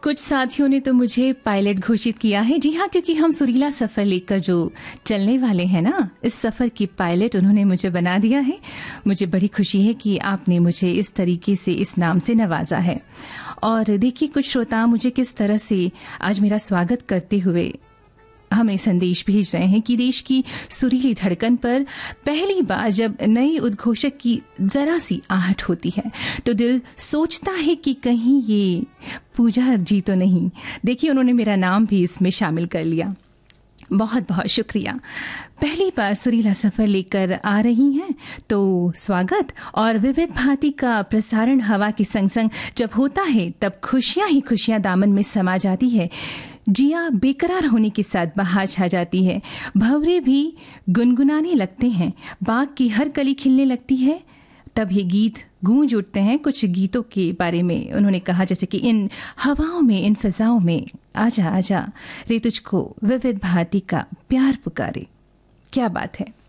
कुछ साथियों ने तो मुझे पायलट घोषित किया है। जी हाँ, क्योंकि हम सुरीला सफ़र लेकर जो चलने वाले हैं ना, इस सफ़र की पायलट उन्होंने मुझे बना दिया है। मुझे बड़ी खुशी है कि आपने मुझे इस तरीके से इस नाम से नवाजा है। और देखिए, कुछ श्रोता मुझे किस तरह से आज मेरा स्वागत करते हुए हमें संदेश भेज रहे हैं कि देश की सुरीली धड़कन पर पहली बार जब नए उद्घोषक की जरा सी आहट होती है तो दिल सोचता है कि कहीं ये पूजा जी तो नहीं। देखिए, उन्होंने मेरा नाम भी इसमें शामिल कर लिया। बहुत बहुत शुक्रिया। पहली बार सुरीला सफ़र लेकर आ रही हैं तो स्वागत। और विविध भांति का प्रसारण हवा के संग संग जब होता है तब खुशियां ही खुशियां दामन में समा जाती है। जिया बेकरार होने के साथ बाहर छा जाती है, भंवरे भी गुनगुनाने लगते हैं, बाग की हर कली खिलने लगती है। तब ये गीत गूंज उठते हैं। कुछ गीतों के बारे में उन्होंने कहा, जैसे कि इन हवाओं में, इन फिजाओं में आजा आजा रे तुझको विविध भांति का प्यार पुकारे। क्या बात है।